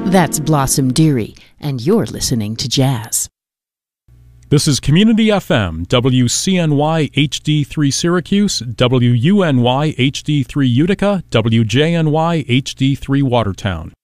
That's Blossom Dearie, and you're listening to Jazz. This is Community FM, WCNY HD3 Syracuse, WUNY HD3 Utica, WJNY HD3 Watertown.